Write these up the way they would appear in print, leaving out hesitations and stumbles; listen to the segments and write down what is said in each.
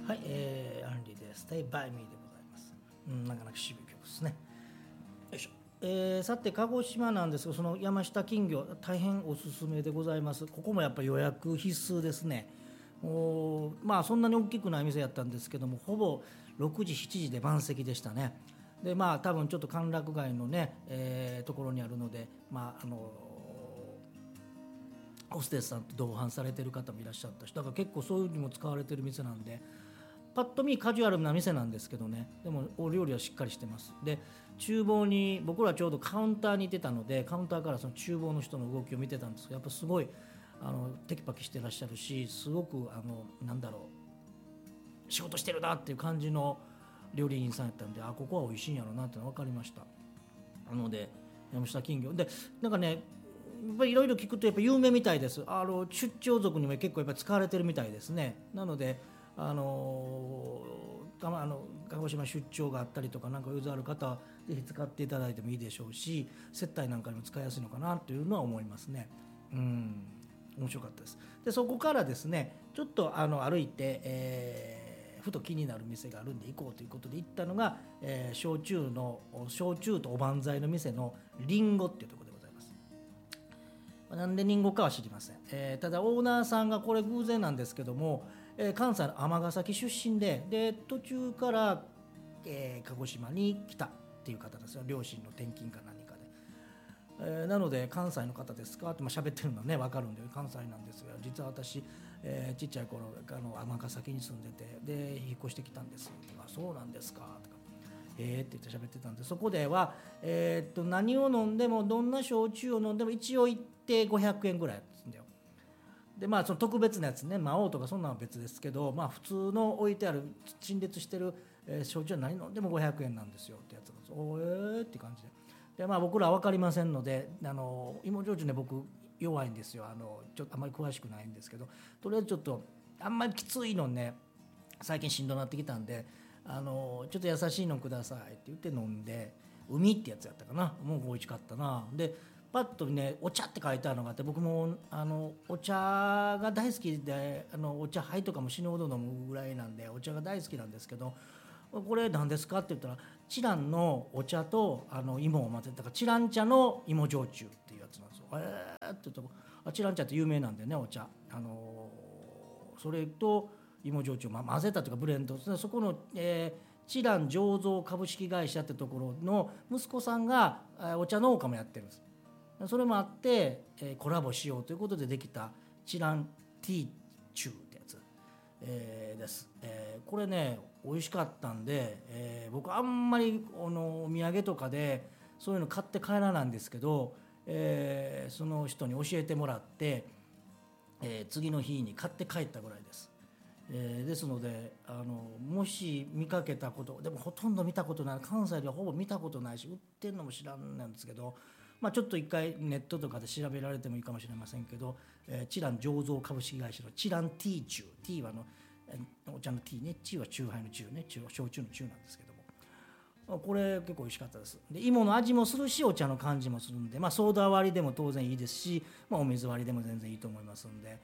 はい、アンリで Stay by me でございます。なかなか渋い曲ですね。よいしょ。さて鹿児島なんですが、その山下金魚大変おすすめでございます。ここもやっぱり予約必須ですね。まあそんなに大きくない店やったんですけども、ほぼ6時7時で満席でしたね。でまあ多分ちょっと歓楽街のね、ところにあるので、ホステスさんと同伴されてる方もいらっしゃったし、だから結構そういうにも使われてる店なんで、パッと見カジュアルな店なんですけどね、でもお料理はしっかりしてます。で厨房に僕らちょうどカウンターにいてたので、カウンターからその厨房の人の動きを見てたんですけど、やっぱすごいテキパキしてらっしゃるし、すごくなんだろう、仕事してるなっていう感じの料理人さんやったんで、ここは美味しいんやろうなっての分かりました。なので山下金魚で、なんかね、やっぱりいろいろ聞くとやっぱ有名みたいです。出張族にも結構やっぱり使われてるみたいですね。なので鹿児島出張があったりとか、なんか余裕ある方はぜひ使っていただいてもいいでしょうし、接待なんかにも使いやすいのかなというのは思いますね。面白かったです。でそこからですね、ちょっと歩いて、ふと気になる店があるんで行こうということで行ったのが、焼酎とおばんざいの店のリンゴっていうところでございます。なんでリンゴかは知りません。ただオーナーさんが、これ偶然なんですけども、関西の尼崎出身で途中から、鹿児島に来たっていう方ですよ。両親の転勤か何かで、なので関西の方ですかって喋ってるのはね分かるんで、関西なんですが、実は私、ちっちゃい頃尼崎に住んでて、で引っ越してきたんです。そうなんですかとか、って言って喋ってたんで、そこでは、何を飲んでも、どんな焼酎を飲んでも一応行って500円ぐらいですんだよ。でその特別なやつね、魔王とかそんなのは別ですけど、普通の置いてある陳列してる、焼酎は何飲んでも500円なんですよってやつなんです。って感じで、僕らは分かりませんので、芋焼酎ね、僕弱いんですよ。ちょっとあんまり詳しくないんですけど、とりあえずちょっとあんまりきついのね、最近しんどなってきたんで、ちょっと優しいのくださいって言って飲んで、海ってやつやったかな、もう美味しかったな。でパッとね、お茶って書いてあるのがあって、僕もお茶が大好きで、お茶杯とかも死ぬほど飲むぐらいなんでお茶が大好きなんですけど、これ何ですかって言ったら、チランのお茶と芋を混ぜたからチラン茶の芋焼酎っていうやつなんですよ。って言うと、チラン茶って有名なんでね、お茶、それと芋焼酎を混ぜたというかブレンド、そこの、チラン醸造株式会社ってところの息子さんがお茶農家もやってるんです。それもあって、コラボしようということでできたチランティーチューってやつ、です。これね美味しかったんで、僕あんまりお土産とかでそういうの買って帰らないんですけど、その人に教えてもらって、次の日に買って帰ったぐらいです。ですのでもし見かけたこと、でもほとんど見たことない、関西ではほぼ見たことないし、売ってるのも知らんなんですけど、ちょっと一回ネットとかで調べられてもいいかもしれませんけど、チラン醸造株式会社のチランティーチュー、ティーはお茶のティーね、チーはチューハイのチューね、焼酎のチューなんですけども、これ結構美味しかったです。で芋の味もするし、お茶の感じもするんで、ソーダ割りでも当然いいですし、お水割りでも全然いいと思いますんで、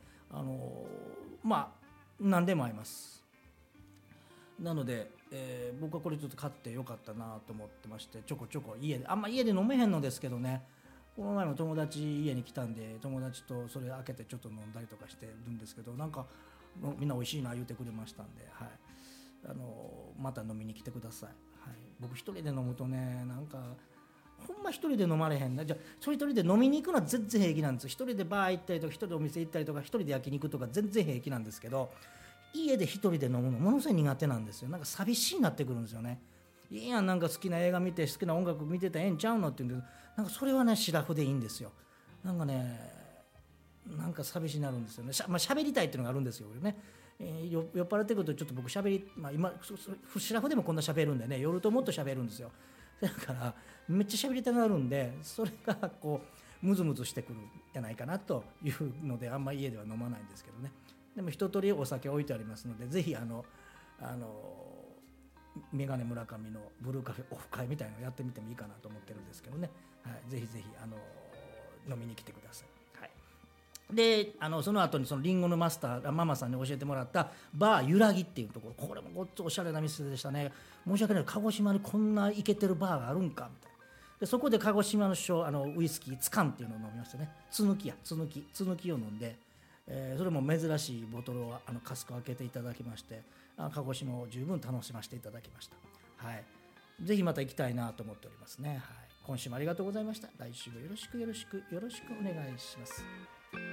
何でも合います。なので、僕はこれちょっと買ってよかったなと思ってまして、ちょこちょこ家で、あんま家で飲めへんのですけどね、この前も友達家に来たんで、友達とそれ開けてちょっと飲んだりとかしてるんですけど、なんかみんな美味しいな言うてくれましたんで、はい、また飲みに来てください。はい、僕一人で飲むとね、なんかほんま一人で飲まれへんな。じゃあ一人で飲みに行くのは全然平気なんですよ。一人でバー行ったりとか、一人でお店行ったりとか、一人で焼肉とか全然平気なんですけど、家で一人で飲むのものすごい苦手なんですよ。なんか寂しいなってくるんですよね。いいやん、なんか好きな映画見て好きな音楽見てたらええんちゃうのって言うんで、なんかそれはねシラフでいいんですよ。なんかね、なんか寂しになるんですよね。喋りたいっていうのがあるんですよね。酔っ払ってくるとちょっと僕喋り、今シラフでもこんな喋るんでね、夜ともっと喋るんですよ。だからめっちゃ喋りたくなるんで、それがこうムズムズしてくるんじゃないかなというので、あんまり家では飲まないんですけどね。でも一通りお酒置いてありますので、ぜひメガネ村上のブルーカフェオフ会みたいなのをやってみてもいいかなと思ってるんですけどね、はい、ぜひぜひ飲みに来てください。はい、 でその後にそのリンゴのマスターママさんに教えてもらったバーゆらぎっていうところ、これもごっつおしゃれな店でしたね。申し訳ない、鹿児島にこんなイケてるバーがあるんかみたいな。でそこで鹿児島のウイスキーつかんっていうのを飲みましたね。つぬきを飲んで、それも珍しいボトルをカスク開けていただきまして、鹿児島を十分楽しませていただきました。はい、ぜひまた行きたいなと思っておりますね。はい、今週もありがとうございました。来週もよろしくお願いします。